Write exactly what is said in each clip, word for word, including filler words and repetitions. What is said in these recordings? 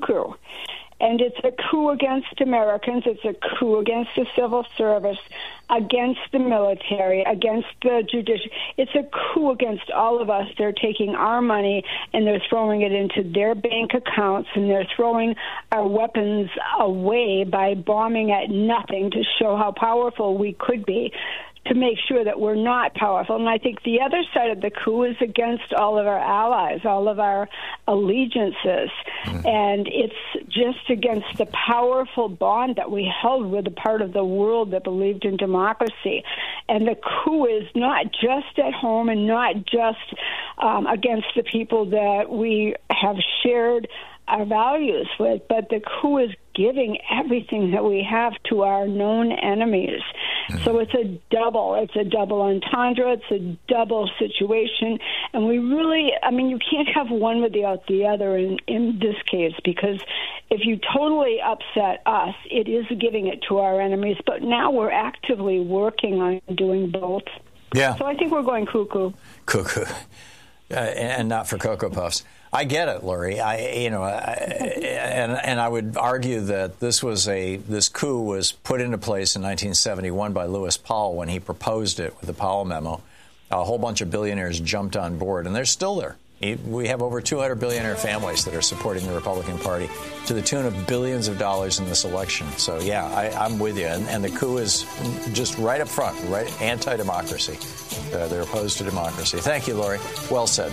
cuckoo. And it's a coup against Americans. It's a coup against the civil service, against the military, against the judicial. It's a coup against all of us. They're taking our money and they're throwing it into their bank accounts, and they're throwing our weapons away by bombing at nothing to show how powerful we could be, to make sure that we're not powerful. And I think the other side of the coup is against all of our allies, all of our allegiances. Mm. And it's just against the powerful bond that we held with a part of the world that believed in democracy. And the coup is not just at home and not just um, against the people that we have shared our values with, but the coup is giving everything that we have to our known enemies. Mm-hmm. So it's a double, it's a double entendre, it's a double situation, and we really, I mean, you can't have one without the other in, in this case, because if you totally upset us, it is giving it to our enemies, but now we're actively working on doing both. Yeah. So I think we're going cuckoo. Cuckoo. Uh, and not for Cocoa Puffs. I get it, Lori. I, you know, I, and and I would argue that this was a this coup was put into place in nineteen seventy-one by Lewis Powell when he proposed it with the Powell memo. A whole bunch of billionaires jumped on board, and they're still there. We have over two hundred billionaire families that are supporting the Republican Party to the tune of billions of dollars in this election. So, yeah, I, I'm with you. And, and the coup is just right up front, right? Anti-democracy. Uh, they're opposed to democracy. Thank you, Lori. Well said.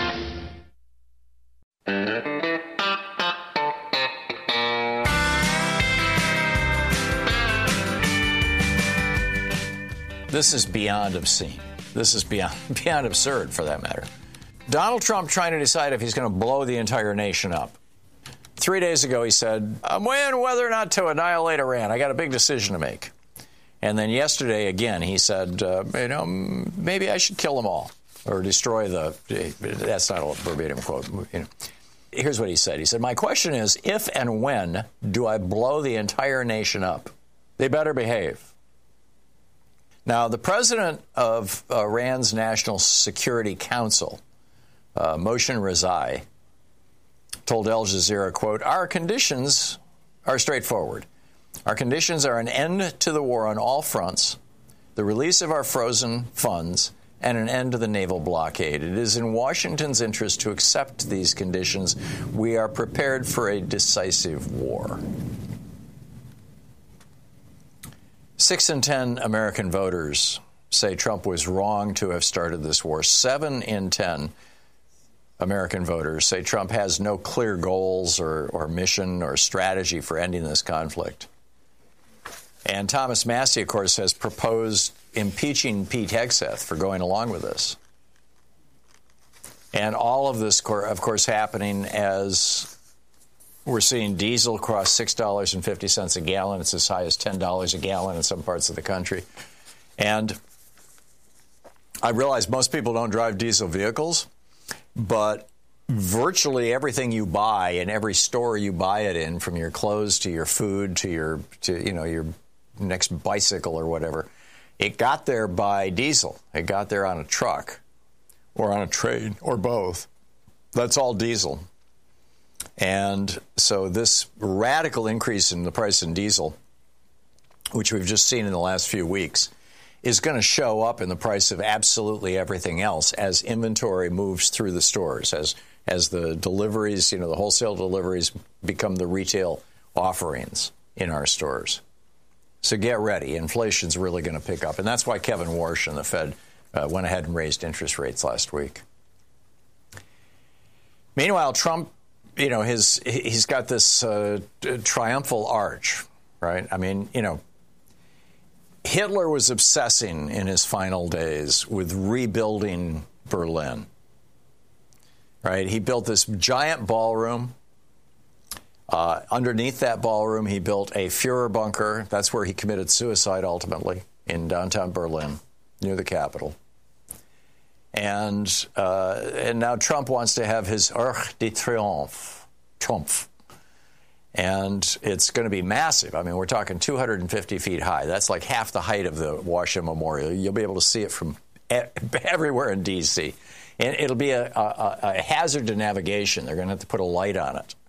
This is beyond obscene. This is beyond, beyond absurd, for that matter. Donald Trump trying to decide if he's going to blow the entire nation up. Three days ago, he said, I'm weighing whether or not to annihilate Iran. I got a big decision to make. And then yesterday, again, he said, uh, you know, maybe I should kill them all or destroy the, that's not a verbatim quote. You know. Here's what he said. He said, my question is, if and when do I blow the entire nation up? They better behave. Now, the president of Iran's National Security Council, uh, Mohsen Rezai, told Al Jazeera, quote, our conditions are straightforward. Our conditions are an end to the war on all fronts, the release of our frozen funds, and an end to the naval blockade. It is in Washington's interest to accept these conditions. We are prepared for a decisive war. Six in ten American voters say Trump was wrong to have started this war. Seven in ten American voters say Trump has no clear goals or, or mission or strategy for ending this conflict. And Thomas Massie, of course, has proposed impeaching Pete Hegseth for going along with this. And all of this, of course, happening as we're seeing diesel cross six dollars and fifty cents a gallon. It's as high as ten dollars a gallon in some parts of the country. And I realize most people don't drive diesel vehicles, but virtually everything you buy in every store you buy it in, from your clothes to your food to your, to, you know, your next bicycle or whatever, it got there by diesel. It got there on a truck or on a train or both. That's all diesel. And so this radical increase in the price in diesel, which we've just seen in the last few weeks, is going to show up in the price of absolutely everything else as inventory moves through the stores, as as the deliveries, you know, the wholesale deliveries become the retail offerings in our stores. So get ready. Inflation's really going to pick up. And that's why Kevin Warsh and the Fed uh, went ahead and raised interest rates last week. Meanwhile, Trump, you know, his he's got this uh, triumphal arch, right? I mean, you know, Hitler was obsessing in his final days with rebuilding Berlin, right? He built this giant ballroom. Uh, underneath that ballroom, he built a Führer bunker. That's where he committed suicide ultimately, in downtown Berlin, near the Capitol. And uh, and now Trump wants to have his Arc de Triomphe, Trump. And it's going to be massive. I mean, we're talking two hundred fifty feet high. That's like half the height of the Washington Memorial. You'll be able to see it from everywhere in D C And it'll be a, a, a hazard to navigation. They're going to have to put a light on it.